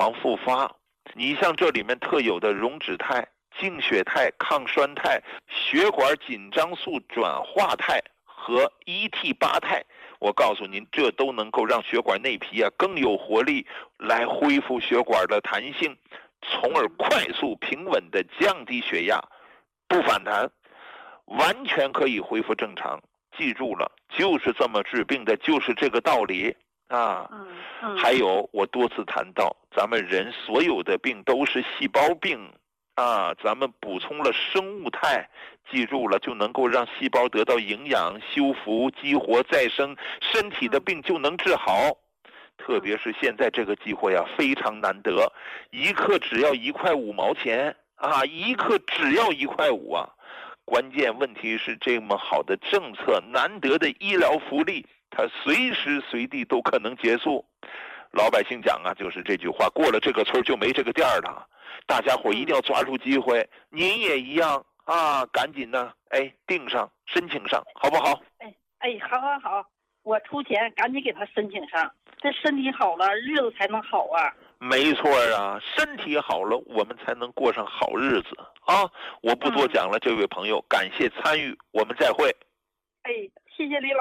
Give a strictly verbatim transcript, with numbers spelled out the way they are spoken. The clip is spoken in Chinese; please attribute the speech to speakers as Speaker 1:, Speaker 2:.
Speaker 1: 防复发。你像这里面特有的溶脂肽、净血肽、抗栓肽、血管紧张素转化肽和 E T 八肽，我告诉您，这都能够让血管内皮啊更有活力，来恢复血管的弹性，从而快速平稳地降低血压，不反弹，完全可以恢复正常。记住了，就是这么治病的，就是这个道理啊。
Speaker 2: 嗯嗯。
Speaker 1: 还有我多次谈到，咱们人所有的病都是细胞病啊，咱们补充了生物肽，记住了，就能够让细胞得到营养、修复、激活、再生，身体的病就能治好。特别是现在这个机会啊，非常难得，一克只要一块五毛钱啊，一克只要一块五啊。关键问题是这么好的政策，难得的医疗福利，它随时随地都可能结束。老百姓讲啊，就是这句话，过了这个村就没这个店了。大家伙一定要抓住机会，您也一样啊，赶紧呢，哎，订上，申请上，好不好？
Speaker 2: 哎哎，好好好，我出钱，赶紧给他申请上，这身体好了，日子才能好啊。
Speaker 1: 没错啊，身体好了，我们才能过上好日子啊！我不多讲了，这位朋友，感谢参与，我们再会。
Speaker 2: 哎，谢谢李老师。